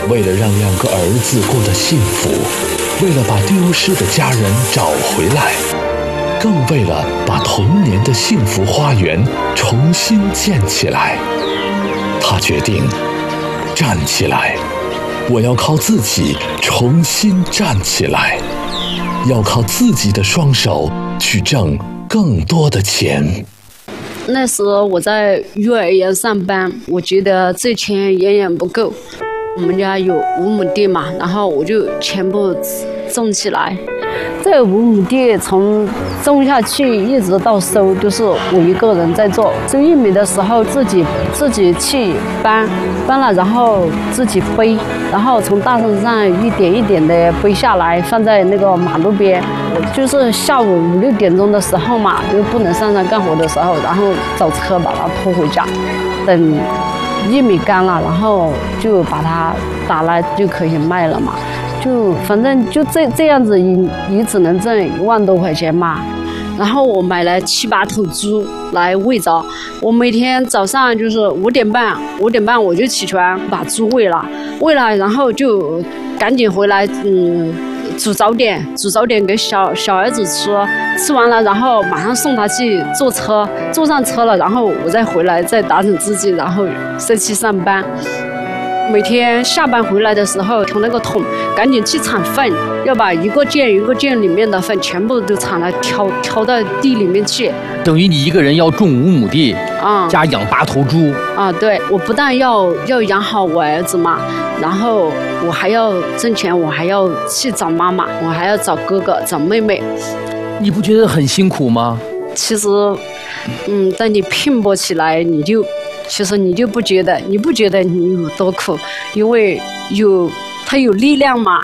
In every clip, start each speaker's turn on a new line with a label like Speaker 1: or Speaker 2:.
Speaker 1: 为了让2个儿子过得幸福，为了把丢失的家人找回来，更为了把童年的幸福花园重新建起来，他决定站起来。我要靠自己重新站起来，要靠自己的双手去挣更多的钱。
Speaker 2: 那时候我在幼儿园上班，我觉得这钱远远不够。我们家有5亩地嘛，然后我就全部种起来。这5亩地从种下去一直到收，都是我一个人在做。收玉米的时候自己去搬了，然后自己背，然后从大山上一点一点的背下来，放在那个马路边。就是下午5、6点钟的时候嘛，就不能上山干活的时候，然后找车把它拖回家，等玉米干了，然后就把它打了就可以卖了嘛。就反正就这样子，你只能挣1万多块钱嘛。然后我买了7、8头猪来喂着。我每天早上就是5点半我就起床把猪喂了，然后就赶紧回来煮早点给小儿子吃完了，然后马上送他去坐上车了，然后我再回来再打整自己，然后再去上班。每天下班回来的时候，从那个桶赶紧去铲粪，要把一个件里面的粪全部都铲来挑到地里面去。
Speaker 3: 等于你一个人要种5亩地，加养8头猪。对，
Speaker 2: 我不但要养好我儿子嘛，然后我还要挣钱，我还要去找妈妈，我还要找哥哥找妹妹。
Speaker 3: 你不觉得很辛苦吗？
Speaker 2: 其实，当你拼搏起来，其实你就不觉得你有多苦，因为他有力量嘛。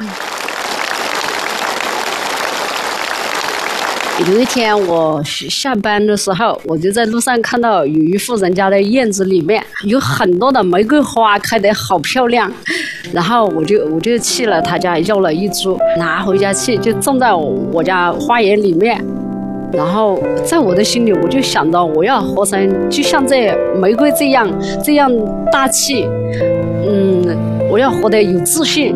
Speaker 2: 有一天我下班的时候，我就在路上看到有一户人家的院子里面有很多的玫瑰花，开得好漂亮。然后我就去了他家要了1株，拿回家去就种在我家花园里面。然后在我的心里，我就想到我要活成就像这玫瑰这样大气，我要活得有自信。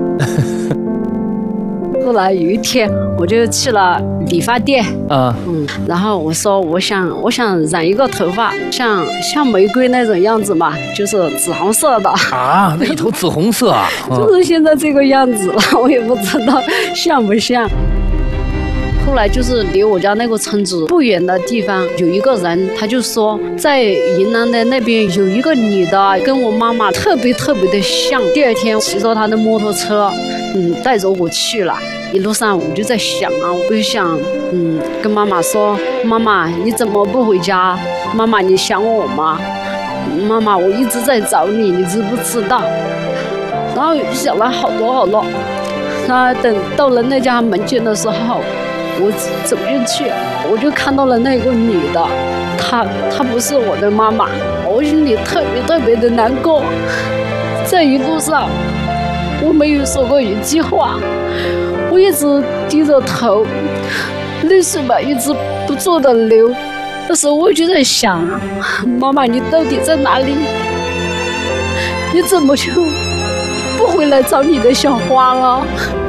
Speaker 2: 后来有一天，我就去了理发店，然后我说我想染一个头发，像玫瑰那种样子嘛，就是紫红色的。
Speaker 3: 那一头紫红色啊，
Speaker 2: 就是现在这个样子了，我也不知道像不像。后来就是离我家那个村子不远的地方，有一个人，他就说在云南的那边有一个女的跟我妈妈特别的像。第2天骑着他的摩托车，带着我去了。一路上我就在想我就想，跟妈妈说，妈妈你怎么不回家？妈妈你想我吗？妈妈我一直在找你，你知不知道？然后想了好多。等到了那家门前的时候，我走进去，我就看到了那个女的，她不是我的妈妈，我心里特别的难过。这一路上，我没有说过一句话，我一直低着头，泪水吧一直不住的流。那时候我就在想，妈妈你到底在哪里？你怎么就不回来找你的小花了？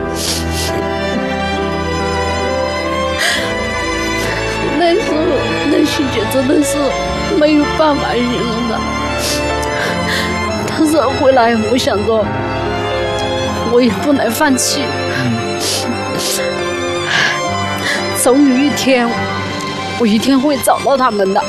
Speaker 2: 那时候那心情真的是没有办法形容的。但是后来我想着，我也不能放弃。总有一天，我一定会找到他们的。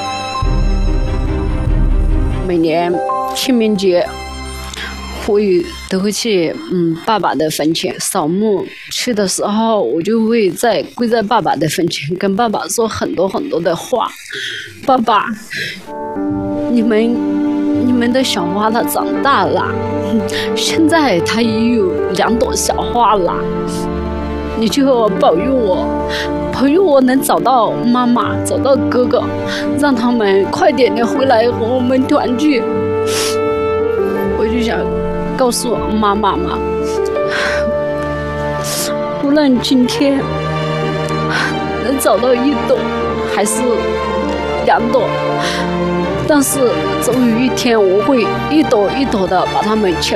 Speaker 2: 每年清明节，我也都会去爸爸的坟前扫墓。去的时候，我就会跪在爸爸的坟前，跟爸爸说很多的话。爸爸，你们的小花它长大了，现在它也有2朵小花了。你就保佑我能找到妈妈，找到哥哥，让他们快点的回来和我们团聚。我就想告诉妈妈嘛，无论今天能找到1朵还是2朵，但是总有一天我会一朵一朵的把它们全